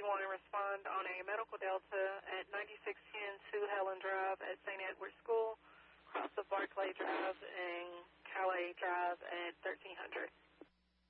you want to respond on a medical delta at 9610 Sue Helen Drive at St. Edward School, across the Barclay Drive and Calais Drive at 1300.